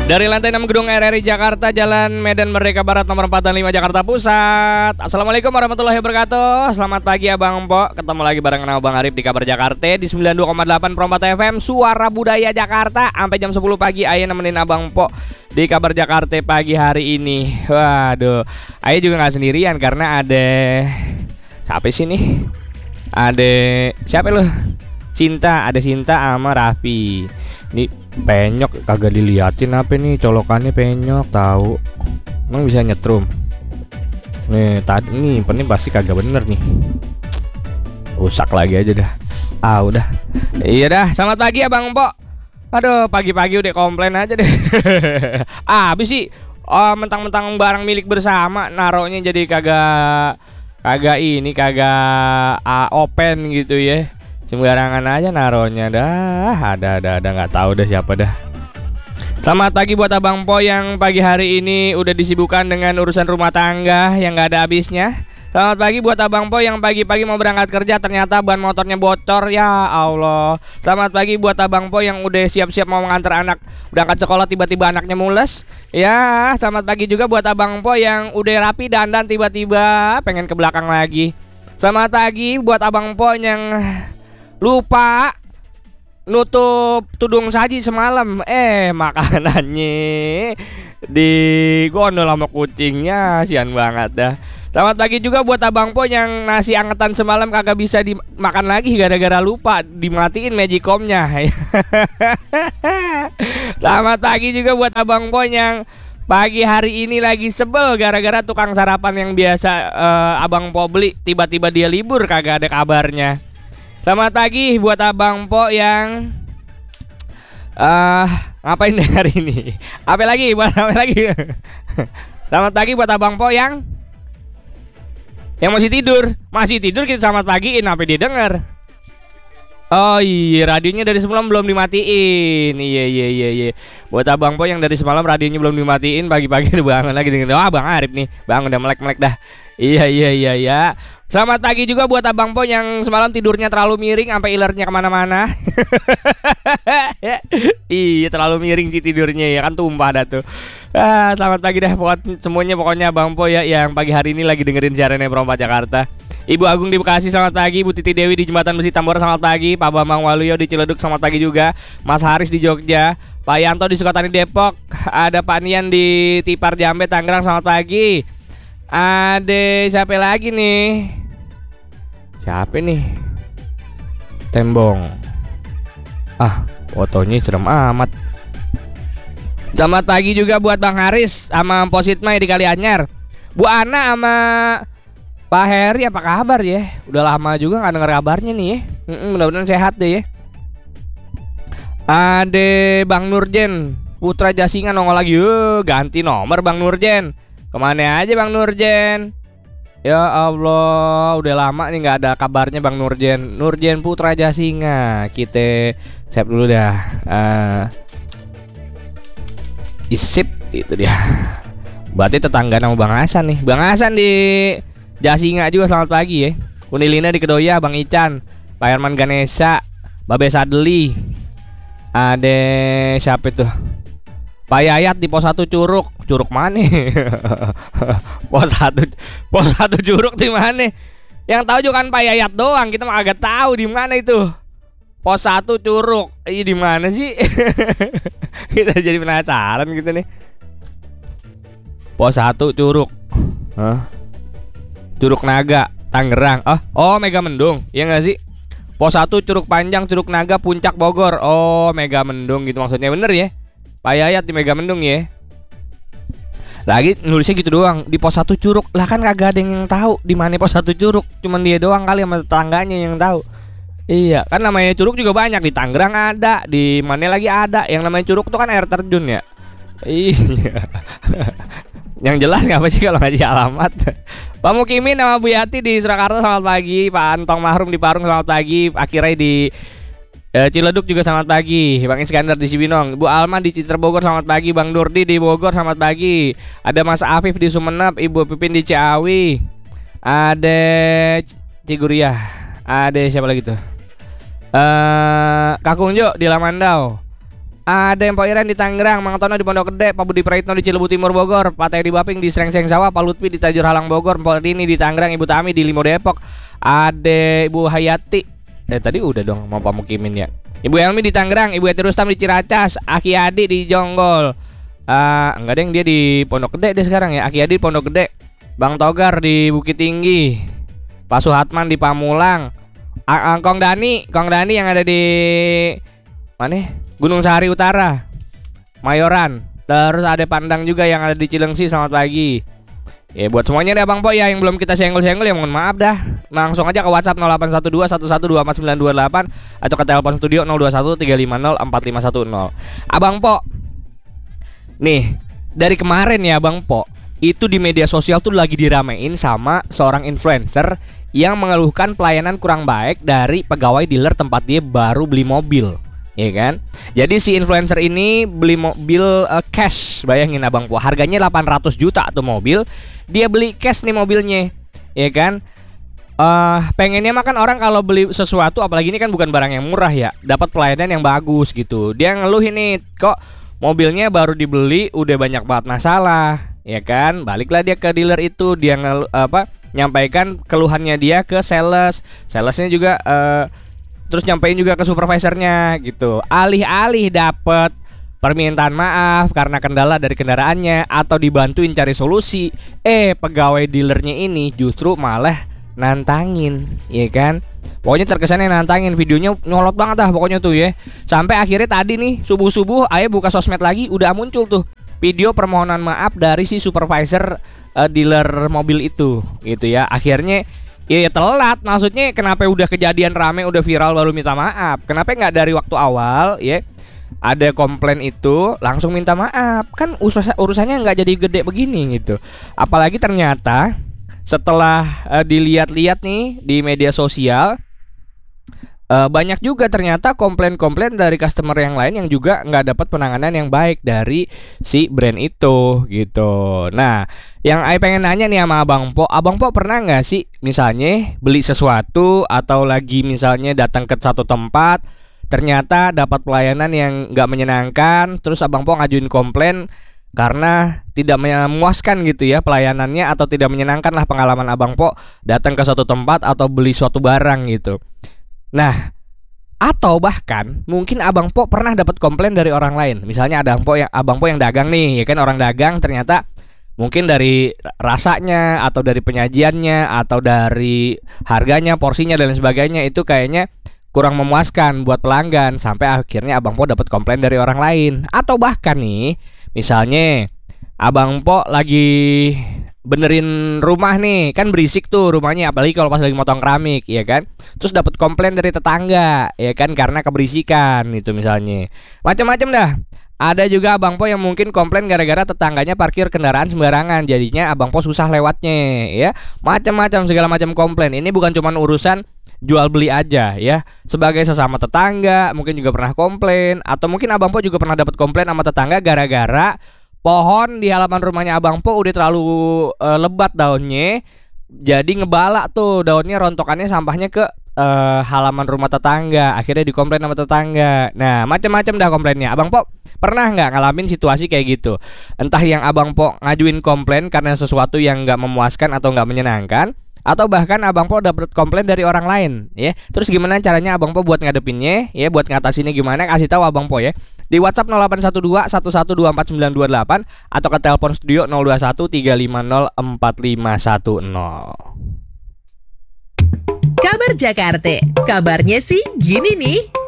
Dari lantai 6 gedung RRI Jakarta, Jalan Medan Merdeka Barat nomor 4 dan 5 Jakarta Pusat. Assalamualaikum warahmatullahi wabarakatuh. Selamat pagi Abang Empok. Ketemu lagi bareng Abang Arif di Kabar Jakarta di 92,8 Perompat FM Suara Budaya Jakarta. Sampai jam 10 pagi Ayah nemenin Abang Empok di Kabar Jakarta pagi hari ini. Waduh, Ayah juga gak sendirian karena ada siapa sih nih? Ada siapa lu? Cinta, ada Cinta sama Raffi. Ini penyok kagak diliatin apa nih, colokannya penyok tahu. Emang bisa nyetrum. Nih tadi nih ini pasti kagak bener nih. Rusak lagi aja dah. Udah. Iya dah, selamat pagi Abang Empok. Aduh, pagi-pagi udah komplain aja deh. Habis sih mentang-mentang barang milik bersama naruhnya jadi kagak open gitu ya. Sembarangan aja naronya dah. Ada nggak tahu dah siapa dah. Selamat pagi buat Abang Po yang pagi hari ini udah disibukkan dengan urusan rumah tangga yang nggak ada habisnya. Selamat pagi buat Abang Po yang pagi-pagi mau berangkat kerja ternyata ban motornya bocor. Ya Allah. Selamat pagi buat Abang Po yang udah siap-siap mau mengantar anak berangkat sekolah tiba-tiba anaknya mules. Ya, selamat pagi juga buat Abang Po yang udah rapi dandan tiba-tiba pengen ke belakang lagi. Selamat pagi buat Abang Po yang lupa nutup tudung saji semalam. Makanannya digondol sama kucingnya. Sian banget dah. Selamat pagi juga buat Abang Po yang nasi angetan semalam kagak bisa dimakan lagi gara-gara lupa dimatiin magicomnya. Selamat pagi juga buat Abang Po yang pagi hari ini lagi sebel gara-gara tukang sarapan yang biasa Abang Po beli tiba-tiba dia libur kagak ada kabarnya. Selamat pagi buat Abang Po yang ngapain deh hari ini? Apa lagi? Selamat pagi buat Abang Po yang masih tidur. Masih tidur kita selamat pagiin sampai dia denger. Oh iya, radionya dari semalam belum dimatiin. Iya. Buat Abang Po yang dari semalam radionya belum dimatiin, pagi-pagi udah bangun lagi dengerin. Bang Arif nih, Bang udah melek-melek dah. Iya. Selamat pagi juga buat Abang Po yang semalam tidurnya terlalu miring sampai ilernya kemana-mana. Iya, terlalu miring sih tidurnya ya kan, tumpah dah tuh. Selamat pagi dah buat semuanya pokoknya Abang Po ya yang pagi hari ini lagi dengerin siarannya Perompak Jakarta. Ibu Agung di Bekasi selamat pagi, Bu Titi Dewi di Jembatan Besi Tambora selamat pagi, Pak Bambang Waluyo di Ciledug selamat pagi juga, Mas Haris di Jogja, Pak Yanto di Sukatani Depok, ada Pak Nian di Tipar Jambe Tangerang selamat pagi. Ada siapa lagi nih? Siapa nih? Tembong. Fotonya serem amat. Selamat pagi juga buat Bang Haris sama Positmai di Kalianyar. Bu Ana sama Pak Heri apa kabar ya? Udah lama juga gak denger kabarnya nih ya. Mudah-mudahan sehat deh ya. Ada Bang Nurjen Putra Jasingan nongol lagi. Ganti nomor Bang Nurjen. Kemana aja Bang Nurjen? Ya Allah, udah lama nih gak ada kabarnya Bang Nurjen. Nurjen Putra Jasinga. Kita save dulu dah. Isip itu dia. Berarti tetangga sama Bang Hasan nih. Bang Hasan di Jasinga juga selamat pagi ya. Kunilina di Kedoya, Bang Ican, Pak Herman Ganesha, Babe Sadeli. Ada siapa itu? Pak Yayat di pos 1 Curug. Curug mana? Pos 1 Curug di mana? Yang tahu juga kan Pak Yayat doang. Kita mah agak tahu di mana itu. Pos 1 Curug. Iya di mana sih? Kita jadi penasaran gitu nih. Pos 1 Curug. Curug Naga, Tangerang. Oh Mega Mendung. Iya enggak sih? Pos 1 Curug Panjang, Curug Naga, Puncak Bogor. Oh Mega Mendung gitu maksudnya, bener ya? Pak Yayat di Mega Mendung ya. Lagi nulisnya gitu doang di pos 1 Curug. Lah kan kagak ada yang tahu di mana pos 1 Curug. Cuman dia doang kali sama tetangganya yang tahu. Iya, kan namanya Curug juga banyak. Di Tangerang ada, di mana lagi ada. Yang namanya Curug tuh kan air terjun ya. Iya. Yang jelas ngapa sih kalau ngasih alamat. Pak Mukimin sama Bu Yati di Surakarta selamat pagi. Pak Antong Mahrum di Parung selamat pagi. Akhirnya di Ciledug juga selamat pagi. Bang Iskandar di Cibinong, Bu Alma di Citer Bogor selamat pagi. Bang Nurdi di Bogor selamat pagi. Ada Mas Afif di Sumenep, Ibu Pipin di Ciawi. Ada Ciguria. Ada siapa lagi tuh? Kakung Jo di Lamandau. Ada yang Pak Iren di Tangerang, Mang Tono di Pondok Gede, Pak Budi Praitno di Cilebu Timur Bogor, Pak Teh di Baping di Srengseng Sawah, Pak Lutfi di Tajur Halang Bogor, Pak Dini di Tangerang, Ibu Tami di Limo Depok, Ade Ibu Hayati. Tadi udah dong mau Pak Mukimin ya. Ibu Elmi di Tangerang, Ibu Eti Rustam di Ciracas, Aki Adi di Jonggol. Enggak deng, dia di Pondok Gede deh sekarang ya. Aki Adi di Pondok Gede, Bang Togar di Bukit Tinggi, Pak Suhatman di Pamulang, Kong Dani yang ada di mana? Gunung Sahari Utara, Mayoran. Terus ada Pandang juga yang ada di Cilengsi. Selamat pagi. Ya buat semuanya deh Bang Po ya yang belum kita senggol-senggol ya mohon maaf dah. Langsung aja ke WhatsApp 0812 1124 atau ke telepon studio 021 350 4510. Abang Po. Nih, dari kemarin ya Bang Po, itu di media sosial tuh lagi diramein sama seorang influencer yang mengeluhkan pelayanan kurang baik dari pegawai dealer tempat dia baru beli mobil. Ya kan? Jadi si influencer ini beli mobil cash. Bayangin Abang Po, harganya 800 juta tuh mobil. Dia beli cash nih mobilnya. Ya kan? Pengennya makan orang kalau beli sesuatu, apalagi ini kan bukan barang yang murah ya, dapat pelayanan yang bagus gitu. Dia ngeluh ini, kok mobilnya baru dibeli udah banyak banget masalah. Ya kan? Baliklah dia ke dealer itu, dia nyampaikan keluhannya dia ke sales. Salesnya juga terus nyampein juga ke supervisornya gitu. Alih-alih dapet permintaan maaf karena kendala dari kendaraannya atau dibantuin cari solusi, pegawai dealernya ini justru malah nantangin, ya kan? Pokoknya terkesannya nantangin, videonya nyolot banget dah pokoknya tuh ya. Sampai akhirnya tadi nih subuh-subuh Ayah buka sosmed lagi, udah muncul tuh video permohonan maaf dari si supervisor dealer mobil itu gitu ya. Akhirnya ya telat, maksudnya kenapa udah kejadian rame, udah viral baru minta maaf? Kenapa nggak dari waktu awal ya? Ada komplain itu langsung minta maaf, kan urusannya nggak jadi gede begini gitu. Apalagi ternyata setelah dilihat-lihat nih di media sosial, banyak juga ternyata komplain-komplain dari customer yang lain yang juga nggak dapat penanganan yang baik dari si brand itu gitu. Nah, yang Ai pengen nanya nih sama Abang Po pernah nggak sih misalnya beli sesuatu atau lagi misalnya datang ke satu tempat, ternyata dapat pelayanan yang nggak menyenangkan, terus Abang Po ngajuin komplain karena tidak memuaskan gitu ya pelayanannya, atau tidak menyenangkan lah pengalaman Abang Po datang ke suatu tempat atau beli suatu barang gitu. Nah, atau bahkan mungkin Abang Po pernah dapat komplain dari orang lain. Misalnya ada Abang Po yang dagang nih, ya kan, orang dagang ternyata mungkin dari rasanya atau dari penyajiannya atau dari harganya, porsinya dan lain sebagainya itu kayaknya kurang memuaskan buat pelanggan, sampai akhirnya Abang Po dapat komplain dari orang lain. Atau bahkan nih, misalnya Abang Po lagi benerin rumah nih, kan berisik tuh rumahnya, apalagi kalau pas lagi motong keramik, ya kan. Terus dapat komplain dari tetangga, ya kan, karena keberisikan itu misalnya. Macam-macam dah. Ada juga Abang Po yang mungkin komplain gara-gara tetangganya parkir kendaraan sembarangan, jadinya Abang Po susah lewatnya, ya. Macam-macam, segala macam komplain. Ini bukan cuma urusan jual beli aja ya. Sebagai sesama tetangga mungkin juga pernah komplain, atau mungkin Abang Po juga pernah dapat komplain sama tetangga gara-gara pohon di halaman rumahnya Abang Po udah terlalu lebat daunnya, jadi ngebalak tuh daunnya, rontokannya sampahnya ke halaman rumah tetangga. Akhirnya dikomplain sama tetangga. Nah, macam-macam dah komplainnya. Abang Po pernah nggak ngalamin situasi kayak gitu? Entah yang Abang Po ngajuin komplain karena sesuatu yang nggak memuaskan atau nggak menyenangkan, atau bahkan Abang Po dapat komplain dari orang lain ya. Terus gimana caranya Abang Po buat ngadepinnya ya, buat ngatasinnya gimana? Kasih tahu Abang Po ya di WhatsApp 0812 1124 928 atau ke telepon studio 021 350 4510. Kabar Jakarta, kabarnya sih gini nih.